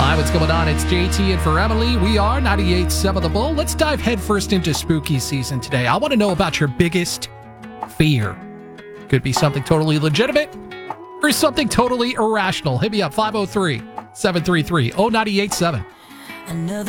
Hi, what's going on? It's JT and for Emily. We are 98.7 The Bull. Let's dive headfirst into spooky season today. I want to know about your biggest fear. Could be something totally legitimate or something totally irrational. Hit me up, 503-733-0987. Another